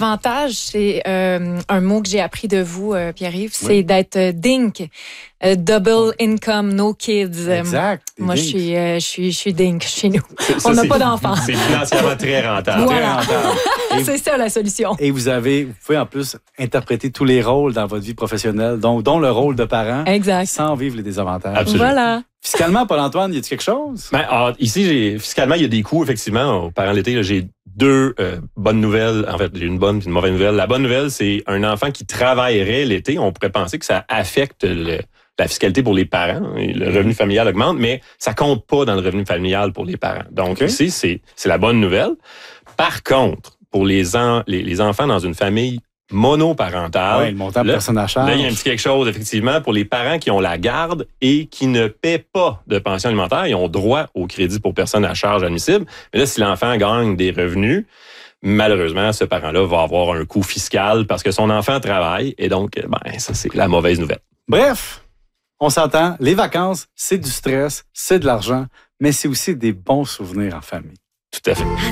avantage, c'est un mot que j'ai appris de vous, Pierre-Yves, c'est d'être DINK. Double income, no kids. Exact. Moi, je suis DINK chez nous. Ça, On n'a pas d'enfants. C'est financièrement très rentable. Voilà. Très rentable. C'est ça la solution. Et vous pouvez en plus interpréter tous les rôles dans votre vie professionnelle, dont le rôle de parent, Exact. sans vivre les désavantages. Absolument. Voilà. Fiscalement, Paul-Antoine, y a-t-il quelque chose? Ici, fiscalement, il y a des coûts, effectivement. Aux parents l'été, là, j'ai deux bonnes nouvelles. En fait, j'ai une bonne et une mauvaise nouvelle. La bonne nouvelle, c'est un enfant qui travaillerait l'été. On pourrait penser que ça affecte la fiscalité pour les parents. Et le revenu familial augmente, mais ça compte pas dans le revenu familial pour les parents. Donc, ici, c'est la bonne nouvelle. Par contre, pour les enfants dans une famille monoparentale. Oui, le montant de personne à charge. Là, il y a un petit quelque chose, effectivement, pour les parents qui ont la garde et qui ne paient pas de pension alimentaire. Ils ont droit au crédit pour personne à charge admissible. Mais là, si l'enfant gagne des revenus, malheureusement, ce parent-là va avoir un coût fiscal parce que son enfant travaille. Et donc, ça, c'est la mauvaise nouvelle. Bref, on s'entend. Les vacances, c'est du stress, c'est de l'argent, mais c'est aussi des bons souvenirs en famille. Tout à fait.